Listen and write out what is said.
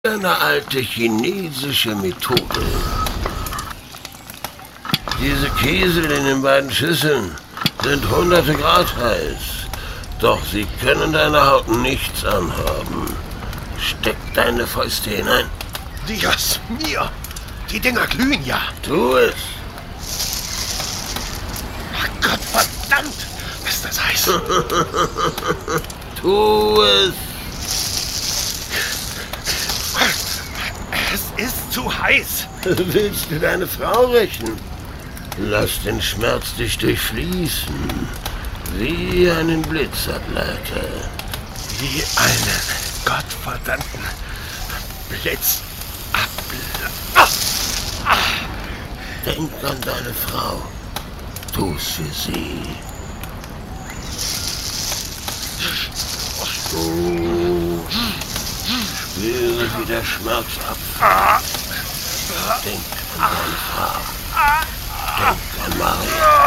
Eine alte chinesische Methode. Diese Kiesel in den beiden Schüsseln sind hunderte Grad heiß. Doch sie können deiner Haut nichts anhaben. Steck deine Fäuste hinein. Dios mio! Die Dinger glühen ja. Tu es. Ach Gott verdammt! Ist das heiß? Tu es. Es ist zu heiß. Willst du deine Frau rächen? Lass den Schmerz dich durchfließen. Wie einen Blitzableiter. Wie einen gottverdammten Blitzableiter. Denk an deine Frau. Tu's für sie. Oh. Spüre, wie der Schmerz abfällt. Denk an deine Frau. Denk an Maria.